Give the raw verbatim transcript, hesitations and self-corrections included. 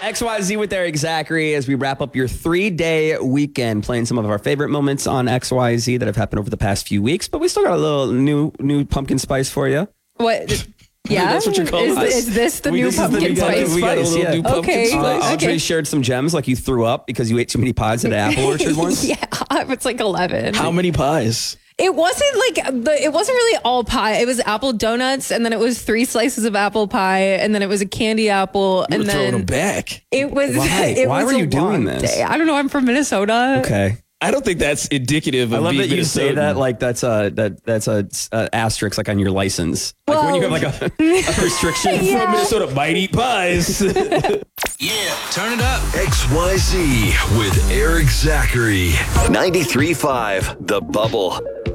X Y Z with Eric Zachary as we wrap up your three-day weekend, playing some of our favorite moments on X Y Z that have happened over the past few weeks. But we still got a little new new pumpkin spice for you. What? Yeah, that's what you're calling is, us. is this the We- new this is the pumpkin new spice? pumpkin We got a little yeah. new pumpkin Okay. spice. Okay. Audrey shared some gems, like you threw up because you ate too many pies at an apple orchard once. Yeah, it's like eleven. How many pies? It wasn't like the. It wasn't really all pie. It was apple donuts, and then it was three slices of apple pie, and then it was a candy apple, You and were throwing then them back. it was. Why? It Why was were a you doing long this? day. I don't know. I'm from Minnesota. Okay. I don't think that's indicative of I love being that you say Minnesotan. that like that's a that that's a, uh asterisk like on your license. Like when you have Well- like a, a restriction. Yeah. From Minnesota might eat pies. Yeah, turn it up. X Y Z with Eric Zachary. ninety-three point five The Bubble.